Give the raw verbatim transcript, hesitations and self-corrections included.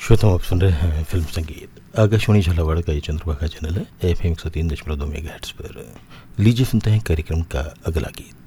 श्रोताओं, आप सुन रहे हैं फिल्म संगीत आकाशवाणी झालावाड़ का ये चंद्रभागा चैनल है एफ एम एक सौ तीन दशमलव दो मेगा हर्ट्ज पर। लीजिए सुनते हैं कार्यक्रम का अगला गीत।